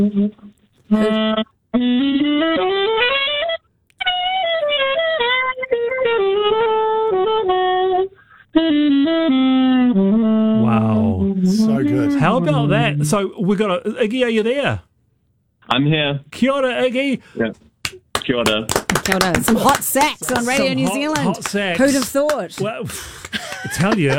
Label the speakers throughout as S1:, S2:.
S1: Wow.
S2: So good.
S1: How about that? So we got Iggy, are you there?
S3: I'm here.
S1: Kia ora, Iggy.
S3: Yeah. Kia ora.
S4: Kia ora. Some hot sax on Radio
S1: Some
S4: New
S1: hot-
S4: Zealand.
S1: hot sax.
S4: Who'd have thought?
S1: Well, I tell you,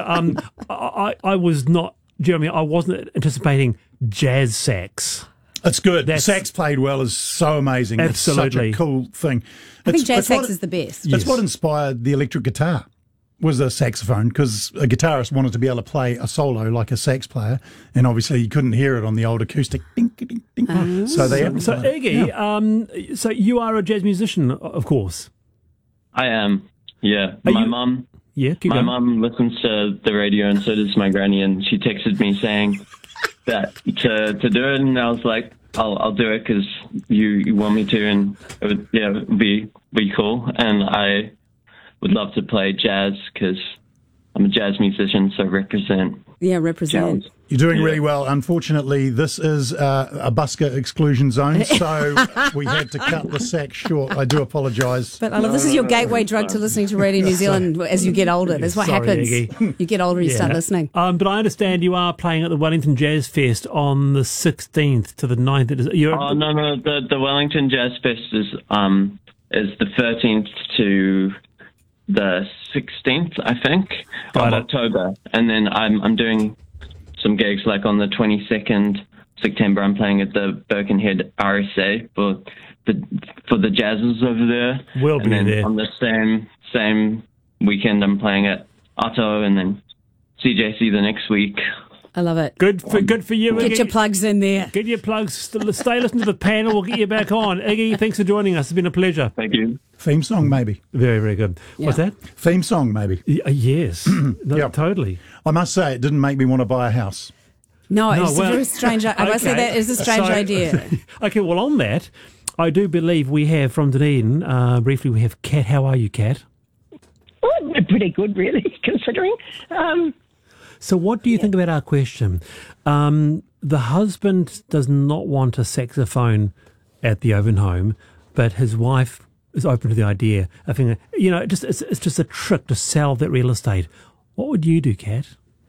S1: I was not, Jeremy, I wasn't anticipating jazz sax.
S2: It's good.
S1: That's-
S2: Sax played well is so amazing.
S1: Absolutely.
S2: It's such a cool thing.
S4: I think jazz
S2: it's what-
S4: sax is the best.
S1: Yes.
S2: It's what inspired the electric guitar, was a saxophone, because a guitarist wanted to be able to play a solo like a sax player, and obviously you couldn't hear it on the old acoustic. Ding, ding, ding. So they
S1: So
S2: amplified it.
S1: Iggy, so you are a jazz musician, of course.
S3: I am. Yeah.
S1: Are
S3: My
S1: you-
S3: mum.
S1: Yeah, keep
S3: My
S1: going.
S3: mum listens to the radio, and so does my granny. And she texted me saying that to do it, and I was like, I'll do it because you want me to, and it would be cool. And I would love to play jazz because I'm a jazz musician, so represent
S4: Yeah, represent.
S3: jazz.
S2: You're doing really well. Unfortunately, this is a busker exclusion zone, so we had to cut the sax short. I do apologise.
S4: But I love this is your gateway drug to listening to Radio New Zealand as you get older. That's what
S1: Sorry,
S4: happens.
S1: Iggy.
S4: You get older, you start listening.
S1: But I understand you are playing at the Wellington Jazz Fest on the 16th to the 9th. You're,
S3: Oh no! The Wellington Jazz Fest is the 13th to the 16th, I think,
S1: Got
S3: of
S1: it.
S3: October, and then I'm doing some gigs like on the 22nd September. I'm playing at the Birkenhead RSA for the jazzers over there.
S1: We'll
S3: and
S1: be
S3: then
S1: there.
S3: on the same weekend. I'm playing at Otto, and then CJC the next week.
S4: I love it.
S1: good for you, Iggy.
S4: Get your plugs in there.
S1: Get your plugs. Stay listening to the panel. We'll get you back on. Iggy, thanks for joining us. It's been a pleasure.
S3: Thank you.
S2: Theme song, maybe.
S1: Very, very good. What's
S4: Yeah.
S1: that?
S2: Theme song, maybe.
S1: Yes. No,
S2: Yep.
S1: Totally.
S2: I must say, it didn't make me want to buy a house.
S4: No,
S1: No,
S4: it's
S1: well-
S4: a very strange. I must say
S1: Okay.
S4: that is a strange
S1: So-
S4: idea.
S1: Okay, well, on that, I do believe we have from Dunedin, briefly, we have Kat. How are you, Kat?
S5: Oh, pretty good, really, considering.
S1: So what do you think about our question? The husband does not want a saxophone at the open home, but his wife is open to the idea. I think, it's just a trick to sell that real estate. What would you do, Kat?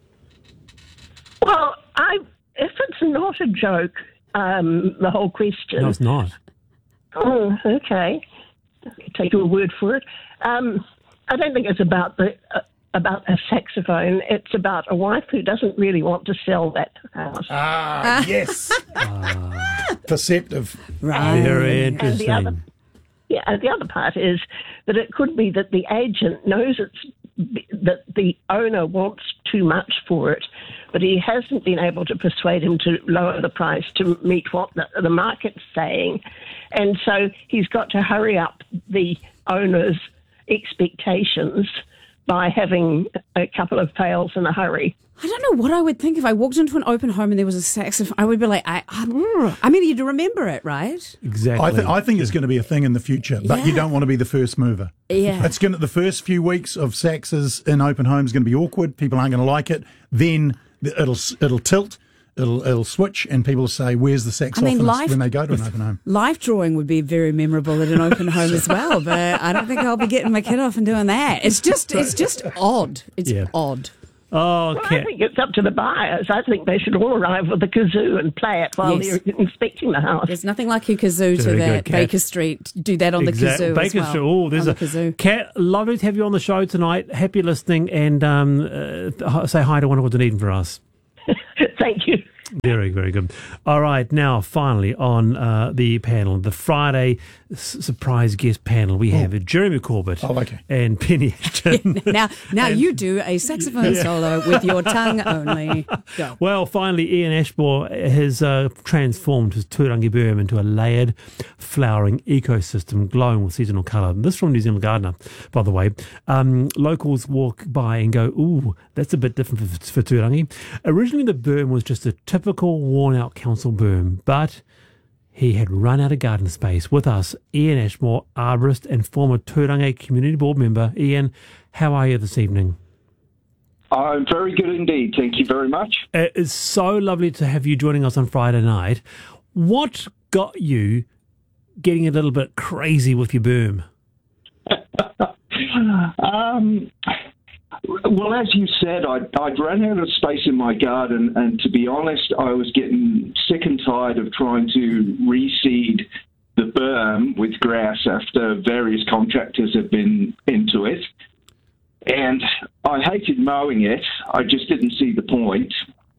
S5: Well, if it's not a joke, the whole question.
S1: No, it's not.
S5: Oh, okay. Take your word for it. I don't think it's about a saxophone. It's about a wife who doesn't really want to sell that house.
S2: Yes. Perceptive.
S4: Right.
S1: Very
S5: And the
S1: interesting.
S5: the other part is that it could be that the agent knows that the owner wants too much for it, but he hasn't been able to persuade him to lower the price to meet what the market's saying. And so he's got to hurry up the owner's expectations by having a couple of pails in a hurry.
S4: I don't know what I would think if I walked into an open home and there was a saxophone. I would be like, I mean, you'd remember it, right?
S1: Exactly.
S2: I think it's going to be a thing in the future, but you
S4: Yeah.
S2: don't want to be the first mover.
S4: Yeah.
S2: It's going to, the first few weeks of saxes in open homes going to be awkward. People aren't going to like it. Then it'll tilt. It'll switch, and people will say, "Where's the saxophonist?" when they go to an open home.
S4: Life drawing would be very memorable at an open home as well, but I don't think I'll be getting my kid off and doing that. It's just odd. It's
S1: Yeah.
S4: odd.
S1: Oh,
S5: Well, I
S1: Kat.
S5: think it's up to the buyers. I think they should all arrive with a kazoo and play it while
S4: Yes.
S5: they're inspecting the house.
S4: There's nothing like a kazoo to
S1: Very good,
S4: that
S1: Kat.
S4: Baker Street. Do that on the kazoo as
S1: Baker
S4: well.
S1: Street. Oh, there's
S4: on
S1: a
S4: the kazoo.
S1: Kat. Lovely to have you on the show tonight. Happy listening, and say hi to Wonderful Dunedin for us.
S5: Thank you.
S1: Very, very good. All right, now finally on the panel, the Friday surprise guest panel, we have Jeremy Corbett
S2: okay.
S1: and Penny Ashton.
S4: Now you do a saxophone solo with your tongue only. Go.
S1: Well, finally, Ian Ashmore has transformed his Turangi Berm into a layered, flowering ecosystem glowing with seasonal colour. This from New Zealand Gardener, by the way. Locals walk by and go, ooh, that's a bit different for Turangi. Originally, the berm was just a typical worn-out council berm, but he had run out of garden space. With us, Ian Ashmore, arborist and former Turangi Community Board member. Ian, how are you this evening?
S6: I'm very good indeed. Thank you very much.
S1: It is so lovely to have you joining us on Friday night. What got you getting a little bit crazy with your berm?
S6: Well, as you said, I'd run out of space in my garden, and to be honest, I was getting sick and tired of trying to reseed the berm with grass after various contractors have been into it. And I hated mowing it. I just didn't see the point.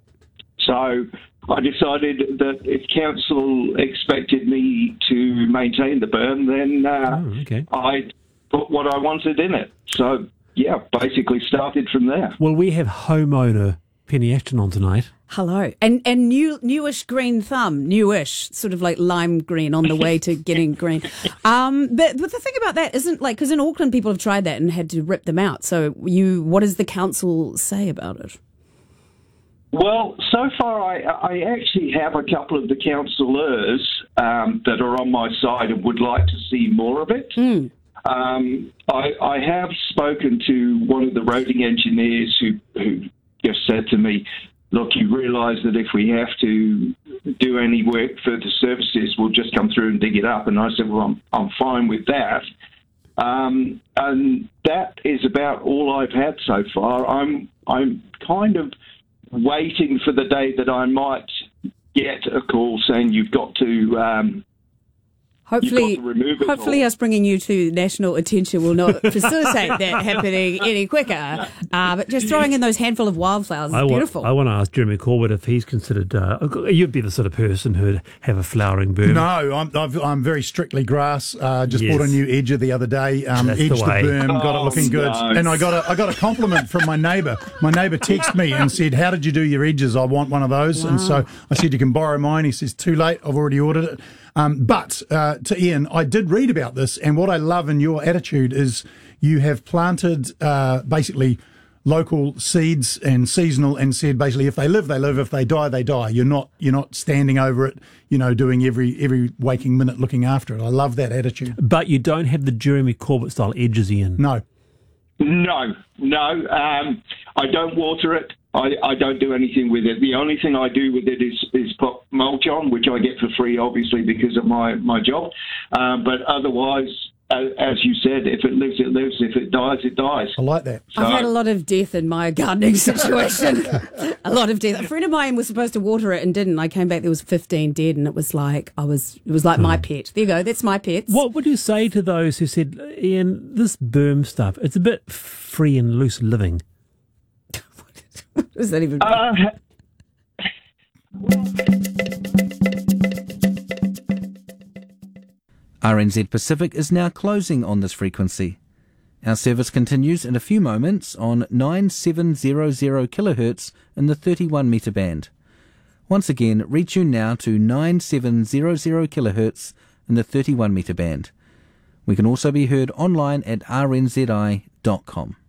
S6: So I decided that if council expected me to maintain the berm, then I'd put what I wanted in it. So, yeah, basically started from there.
S1: Well, we have homeowner Penny Ashton on tonight.
S4: Hello. And newish green thumb, newish, sort of like lime green on the way to getting green. But the thing about that isn't like, because in Auckland people have tried that and had to rip them out. So what does the council say about it?
S6: Well, so far I actually have a couple of the councillors that are on my side and would like to see more of it.
S4: Mm.
S6: I have spoken to one of the roading engineers who just said to me, look, you realise that if we have to do any work for the services, we'll just come through and dig it up. And I said, well, I'm fine with that. And that is about all I've had so far. I'm kind of waiting for the day that I might get a call saying you've got to
S4: Hopefully us bringing you to national attention will not facilitate that happening any quicker. But just throwing in those handful of wildflowers is beautiful.
S1: I want to ask Jeremy Corbett if he's considered... you'd be the sort of person who'd have a flowering berm.
S2: No, I'm very strictly grass. Bought a new edger the other day. Edged the berm, got it looking good.
S6: Nice.
S2: And I got a compliment from my neighbour. My neighbour texted me and said, how did you do your edges? I want one of those. Wow. And so I said, you can borrow mine. He says, too late. I've already ordered it. But to Ian, I did read about this, and what I love in your attitude is you have planted basically local seeds and seasonal, and said basically if they live, they live. If they die, they die. You're not standing over it, doing every waking minute looking after it. I love that attitude.
S1: But you don't have the Jeremy Corbett style edges, Ian.
S6: No. I don't water it. I don't do anything with it. The only thing I do with it is put mulch on, which I get for free, obviously, because of my job. But otherwise, as you said, if it lives, it lives. If it dies, it dies.
S2: I like that.
S4: I've had a lot of death in my gardening situation. A lot of death. A friend of mine was supposed to water it and didn't. I came back, there was 15 dead, and it was like my pet. There you go, that's my pet.
S1: What would you say to those who said, Ian, this berm stuff, it's a bit free and loose living?
S4: What does that even
S7: RNZ Pacific is now closing on this frequency. Our service continues in a few moments on 9700 kHz in the 31 metre band. Once again, retune now to 9700 kHz in the 31 metre band. We can also be heard online at rnzi.com.